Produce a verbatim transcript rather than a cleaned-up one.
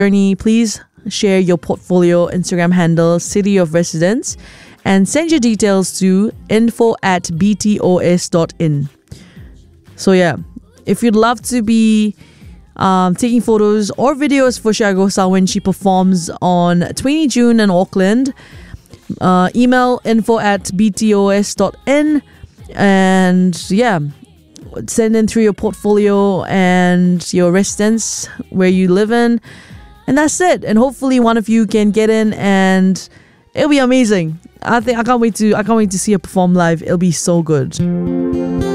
journey, please share your portfolio Instagram handle, city of residence, and send your details to info at btos dot in. So yeah, if you'd love to be um, taking photos or videos for Shargosa when she performs on twentieth of June in Auckland, uh, email info at btos dot in, and yeah, send in through your portfolio and your residence where you live in, and that's it. And hopefully one of you can get in, and it'll be amazing. I think I can't wait to I can't wait to see her perform live. It'll be so good.